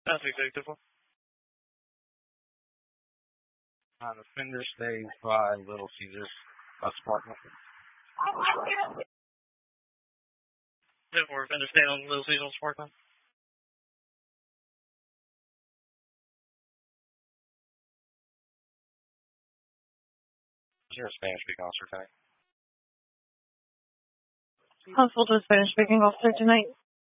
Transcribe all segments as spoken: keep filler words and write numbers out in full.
That's exactly four. Uh, the Fender stays by Little Caesars. A Sparkman. ten four, Fender staying on Little Caesars Sparkman. Is there a Spanish-speaking officer tonight? Constable to a Spanish-speaking officer tonight.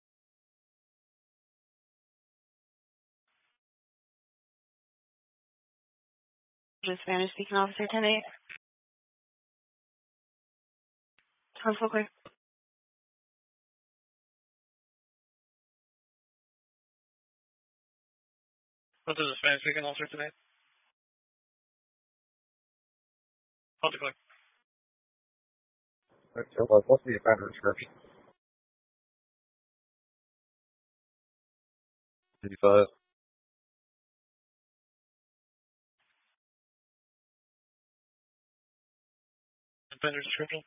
To a Spanish-speaking officer tonight. Constable clear. What is a Spanish-speaking officer tonight? Hold the click. What's the offender description? fifty-five. Offender description.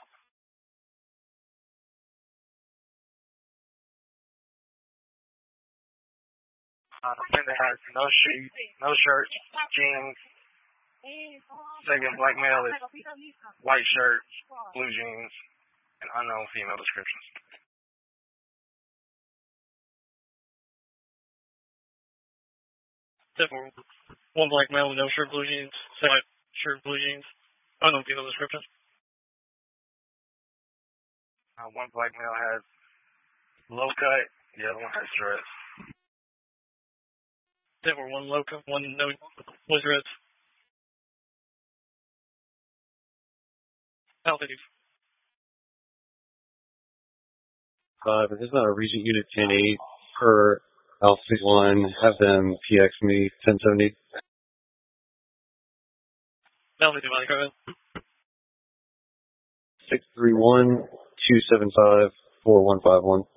Uh, the Fender has no shoes, no shirt, jeans. Second black male is white shirt, blue jeans, and unknown female descriptions. ten four, one black male with no shirt, blue jeans. Second shirt, blue jeans. Unknown female description. Uh, one black male has low cut, the other one has dreads. ten four, one low cut, one no with dreads. Altitude. Five, if it's not a Regent Unit ten eight per Altitude one, have them P X me ten seventy. Altitude, Mike, go ahead. six three one, two seven five, four one five one.